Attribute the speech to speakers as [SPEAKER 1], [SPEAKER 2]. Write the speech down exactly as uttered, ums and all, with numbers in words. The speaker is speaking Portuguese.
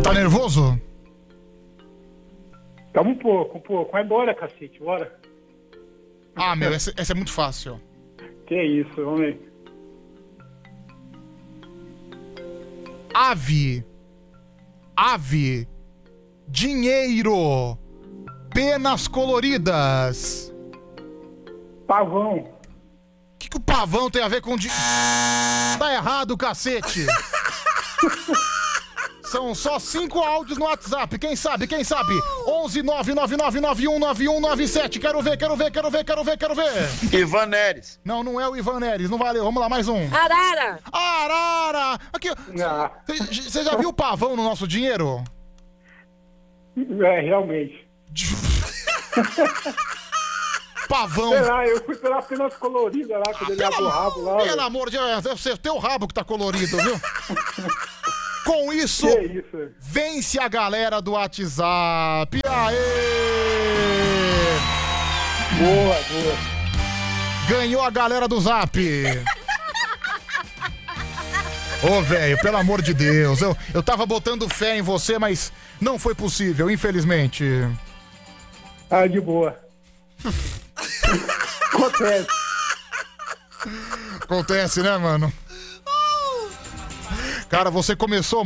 [SPEAKER 1] Tá nervoso?
[SPEAKER 2] Calma um pouco, um pouco. Vai embora, cacete, bora.
[SPEAKER 1] Ah, meu, essa, essa é muito fácil.
[SPEAKER 2] Que isso, vamos ver.
[SPEAKER 1] Ave. Ave. Dinheiro. Penas coloridas.
[SPEAKER 2] Pavão.
[SPEAKER 1] O que, que o pavão tem a ver com... Di... Tá errado, cacete. São só cinco áudios no WhatsApp. Quem sabe, quem sabe? onze nove nove nove nove um nove um nove sete. Quero ver, quero ver, quero ver, quero ver, quero ver.
[SPEAKER 3] Ivan Neres.
[SPEAKER 1] Não, não é o Ivan Neres. Não valeu. Vamos lá, mais um.
[SPEAKER 4] Arara.
[SPEAKER 1] Arara. Aqui,
[SPEAKER 2] Ah,
[SPEAKER 1] você já viu o pavão no nosso dinheiro?
[SPEAKER 2] é, realmente.
[SPEAKER 1] Pavão.
[SPEAKER 2] Sei lá, eu fui pela penas colorida lá, quando ele abre o rabo lá.
[SPEAKER 1] Pelo amor de Deus, deve ser teu rabo que tá colorido, viu? Com isso,
[SPEAKER 2] Que isso?
[SPEAKER 1] vence a galera do WhatsApp. Aê!
[SPEAKER 2] Boa, boa.
[SPEAKER 1] Ganhou a galera do Zap. Ô, velho, pelo amor de Deus. Eu, eu tava botando fé em você, mas não foi possível, infelizmente.
[SPEAKER 2] Ah, de boa. Acontece.
[SPEAKER 1] Acontece, né, mano? Cara, você começou